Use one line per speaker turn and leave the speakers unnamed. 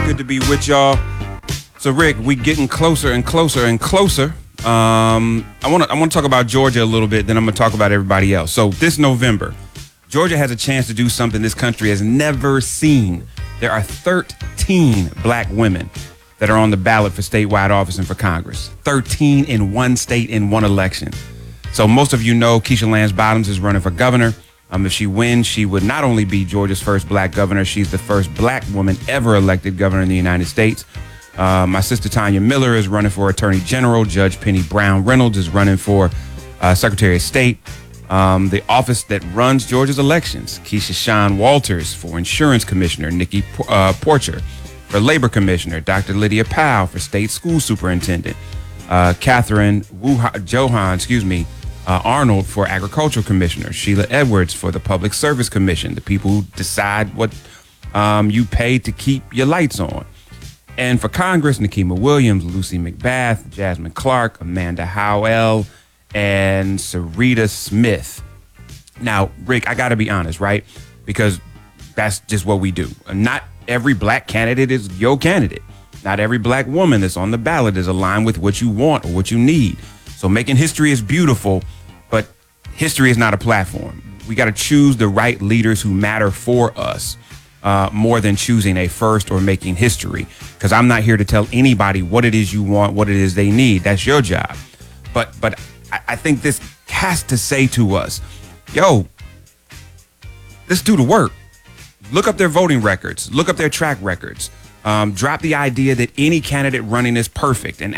Good to be with y'all. So, Rick, we getting closer and closer and closer. I want to talk about Georgia a little bit, then I'm going to talk about everybody else. So this November, Georgia has a chance to do something this country has never seen. There are 13 black women that are on the ballot for statewide office and for Congress. 13 in one state in one election. So most of you know Keisha Lance Bottoms is running for governor. If she wins, she would not only be Georgia's first black governor, she's the first black woman ever elected governor in the United States. My sister Tanya Miller is running for Attorney General. Judge Penny Brown Reynolds is running for Secretary of State. The office that runs Georgia's elections, Keisha Sean Walters for Insurance Commissioner. Nikki Porcher for Labor Commissioner. Dr. Lydia Powell for State School Superintendent. Catherine Johan, Arnold for Agricultural Commissioner. Sheila Edwards for the Public Service Commission, the people who decide what you pay to keep your lights on. And for Congress, Nikema Williams, Lucy McBath, Jasmine Clark, Amanda Howell, and Sarita Smith. Now, Rick, I got to be honest, right? Because that's just what we do. Not every black candidate is your candidate. Not every black woman that's on the ballot is aligned with what you want or what you need. So making history is beautiful, but history is not a platform. We got to choose the right leaders who matter for us. More than choosing a first or making history, because I'm not here to tell anybody what it is you want, what it is they need. That's your job. But I think this has to say to us, yo, let's do the work. Look up their voting records. Look up their track records. Drop the idea that any candidate running is perfect and